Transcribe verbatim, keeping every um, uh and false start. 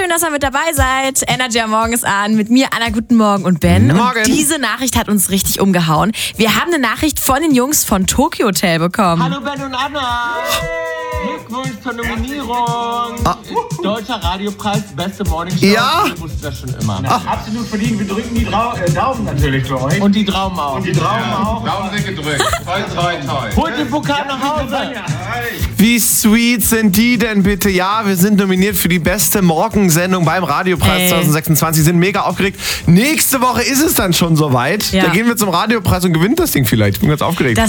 Schön, dass ihr mit dabei seid. Energy am Morgen ist an. Mit mir, Anna, guten Morgen und Ben. Morgen. Und diese Nachricht hat uns richtig umgehauen. Wir haben eine Nachricht von den Jungs von Tokyo Hotel bekommen. Hallo Ben und Anna. Glückwunsch zur Nominierung. Ah. Deutscher Radiopreis, beste Morningshow. Ja. Ich wusste das schon immer. Ach. Absolut verdient. Wir drücken die Drau äh, Daumen natürlich für euch. Und die Traumen auch. Und die Daumen Ja, auch. Daumen sind gedrückt. Toi, toi, toi. Holt den Pokal nach Hause. Wie sweet sind die denn bitte? Ja, wir sind nominiert für die beste Morgensendung beim Radiopreis Ey. zwanzig sechsundzwanzig. Sind mega aufgeregt. Nächste Woche ist es dann schon soweit. Ja. Da gehen wir zum Radiopreis und gewinnen das Ding vielleicht. Ich bin ganz aufgeregt. Das